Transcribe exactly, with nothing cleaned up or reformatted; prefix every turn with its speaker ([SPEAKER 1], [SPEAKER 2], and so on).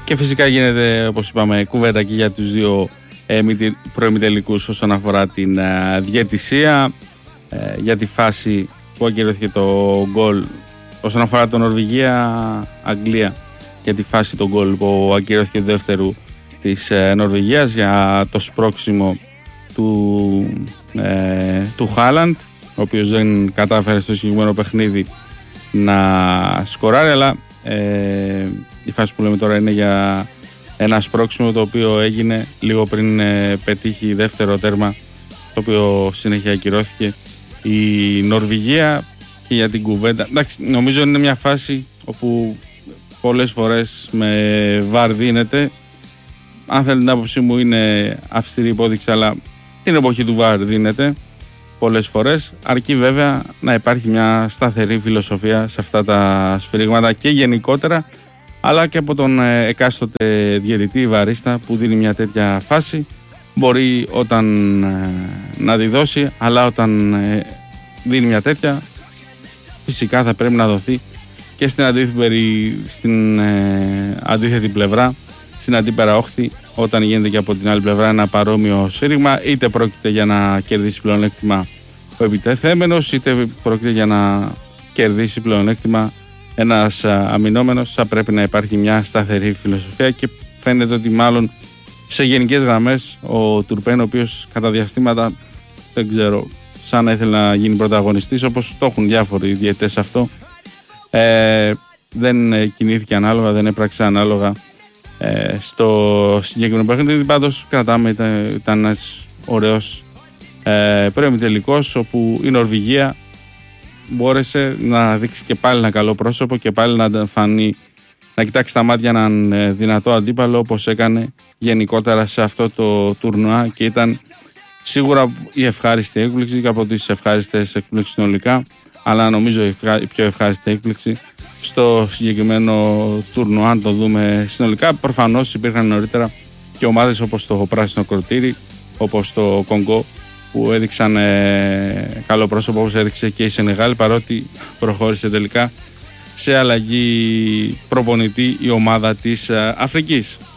[SPEAKER 1] Και φυσικά γίνεται, όπως είπαμε, κουβέντα και για τους δύο ε, προημιτελικούς όσον αφορά την ε, διαιτησία, ε, για τη φάση που ακυρώθηκε το γκολ όσον αφορά το Νορβηγία-Αγγλία, για τη φάση το γκολ που ακυρώθηκε του δεύτερου της ε, Νορβηγίας, για το σπρώξιμο του, ε, του Χάλαντ, ο οποίος δεν κατάφερε στο συγκεκριμένο παιχνίδι να σκοράρει, αλλά ε, η φάση που λέμε τώρα είναι για ένα σπρώξιμο το οποίο έγινε λίγο πριν ε, πετύχει δεύτερο τέρμα, το οποίο συνέχεια ακυρώθηκε η Νορβηγία. Και για την κουβέντα, εντάξει, νομίζω είναι μια φάση όπου πολλές φορές με βαρ δίνεται. Αν θέλει την άποψή μου είναι αυστηρή υπόδειξη, αλλά την εποχή του βαρ δίνεται πολλές φορές, αρκεί βέβαια να υπάρχει μια σταθερή φιλοσοφία σε αυτά τα σφυρίγματα και γενικότερα, αλλά και από τον εκάστοτε διαιτητή βαρίστα που δίνει μια τέτοια φάση. Μπορεί όταν να τη δώσει, αλλά όταν δίνει μια τέτοια, φυσικά θα πρέπει να δοθεί και στην αντίθετη, στην, ε, αντίθετη πλευρά, στην αντίπερα όχθη, όταν γίνεται και από την άλλη πλευρά ένα παρόμοιο σφύριγμα, είτε πρόκειται για να κερδίσει πλεονέκτημα ο επιτεθέμενος, είτε πρόκειται για να κερδίσει πλεονέκτημα ένας αμυνόμενος. Θα πρέπει να υπάρχει μια σταθερή φιλοσοφία και φαίνεται ότι μάλλον σε γενικές γραμμές ο Τουρπέν, ο οποίος κατά διαστήματα, δεν ξέρω, σαν να ήθελε να γίνει πρωταγωνιστής, όπως το έχουν διάφοροι διαιτητές αυτό, ε, δεν κινήθηκε ανάλογα, δεν έπραξε ανάλογα ε, στο συγκεκριμένο παιχνίδι. Πάντως κρατάμε, ήταν, ήταν ένας ωραίος ε, προημιτελικός, όπου η Νορβηγία μπόρεσε να δείξει και πάλι ένα καλό πρόσωπο και πάλι να φανεί, να κοιτάξει τα μάτια έναν ε, δυνατό αντίπαλο, όπως έκανε γενικότερα σε αυτό το τουρνουά, και ήταν σίγουρα η ευχάριστη έκπληξη και από τις ευχάριστες έκπληξεις συνολικά, αλλά νομίζω η πιο ευχάριστη έκπληξη στο συγκεκριμένο τουρνουά, αν το δούμε συνολικά. Προφανώς υπήρχαν νωρίτερα και ομάδες όπως το Πράσινο Κροτήρι, όπως το Κονγκό, που έδειξαν ε, καλό πρόσωπο, όπως έδειξε και η Σενεγάλη, παρότι προχώρησε τελικά σε αλλαγή προπονητή η ομάδα της ε, Αφρικής.